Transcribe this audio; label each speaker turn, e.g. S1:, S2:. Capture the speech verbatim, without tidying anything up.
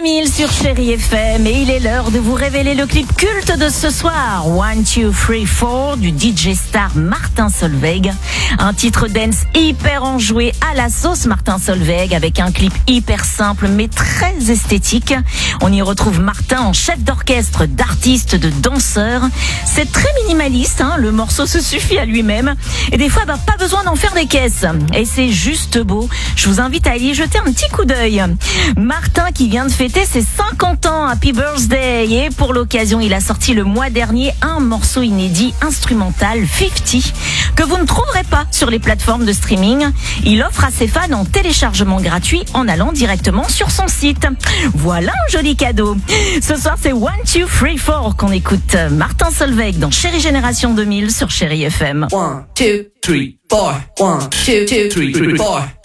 S1: mille sur Chérie F M et il est l'heure de vous révéler le clip culte de ce soir, One, Two, Three, Four du D J star Martin Solveig. Un titre dance hyper enjoué à la sauce Martin Solveig avec un clip hyper simple mais très esthétique. On y retrouve Martin en chef d'orchestre, d'artiste, de danseur. C'est très minimaliste, hein, le morceau se suffit à lui-même et des fois bah, pas besoin d'en faire des caisses. Et c'est juste beau. Je vous invite à y jeter un petit coup d'œil. Martin qui vient de fêter ses cinquante ans, Happy Birthday, et pour l'occasion il a sorti le mois dernier un morceau inédit instrumental, cinquante, que vous ne trouverez pas sur les plateformes de streaming. Il offre à ses fans en téléchargement gratuit en allant directement sur son site. Voilà un joli cadeau. Ce soir c'est One, Two, Three, Four qu'on écoute. Martin Solveig dans Chérie Génération deux mille sur Chérie F M.
S2: One, two, three, four. One, two, two, three, four.